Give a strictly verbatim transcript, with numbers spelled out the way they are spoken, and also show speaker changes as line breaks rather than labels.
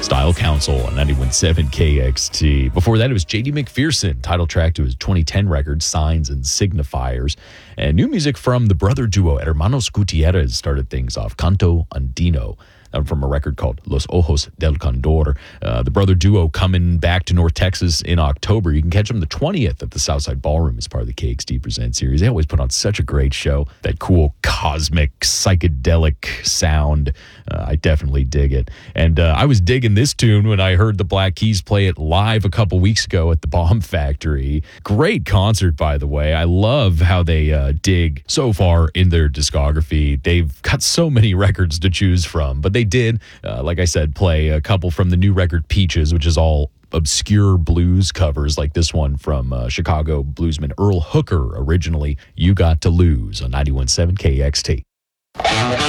Style Council on ninety-one point seven K X T. Before that, it was J D McPherson, title track to his twenty ten record, Signs and Signifiers. And new music from the brother duo Hermanos Gutierrez started things off, Canto Andino, um, from a record called Los Ojos del Condor. Uh, the brother duo coming back to North Texas in October. You can catch them the twentieth at the Southside Ballroom as part of the K X T Present series. They always put on such a great show. That cool cosmic psychedelic sound. Uh, I definitely dig it. And uh, I was digging this tune when I heard the Black Keys play it live a couple weeks ago at the Bomb Factory. Great concert, by the way. I love how they uh, dig so far in their discography. They've got so many records to choose from, but they did, uh, like I said, play a couple from the new record Peaches, which is all obscure blues covers, like this one from uh, Chicago bluesman Earl Hooker originally, You Got to Lose on ninety-one point seven K X T.